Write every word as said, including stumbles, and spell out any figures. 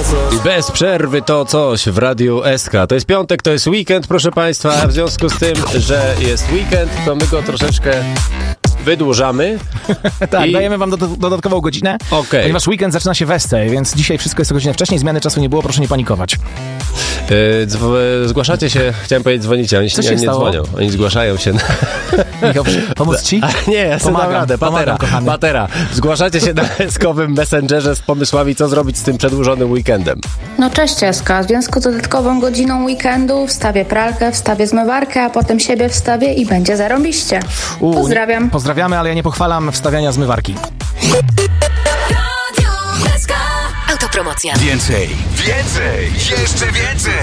I bez przerwy to coś w Radiu S K. To jest piątek, to jest weekend, proszę Państwa. W związku z tym, że jest weekend, to my go troszeczkę wydłużamy. Tak, I... dajemy wam do, dodatkową godzinę, okay. ponieważ weekend zaczyna się westej, więc dzisiaj wszystko jest o godzinę wcześniej, zmiany czasu nie było, proszę nie panikować. Yy, dzwo- zgłaszacie się, chciałem powiedzieć dzwonicie, oni się, nie, nie dzwonią, oni zgłaszają się. Na... Michał, pomóc ci? A, nie, ja sobie dam radę, patera, pomagam, patera. Zgłaszacie się na eskowym messengerze z pomysłami, co zrobić z tym przedłużonym weekendem. No cześć Eska, w związku z dodatkową godziną weekendu wstawię pralkę, wstawię zmywarkę, a potem siebie wstawię i będzie zarąbiście. U, Pozdrawiam. Nie, pozdrawiamy, ale ja nie pochwalam wstawiania zmywarki. Autopromocja. Więcej, więcej, jeszcze więcej.